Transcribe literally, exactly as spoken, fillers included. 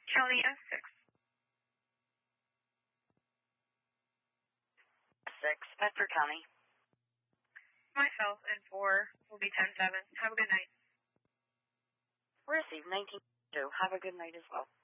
County S six. six, Bedford County. Myself and four will be ten seven. Have a good night. Receive nineteen two. Have a good night as well.